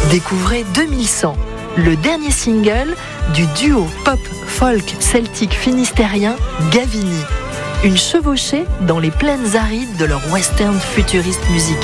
Découvrez 2100, le dernier single du duo pop-folk celtique finistérien Gavini. Une chevauchée dans les plaines arides de leur western futuriste musical.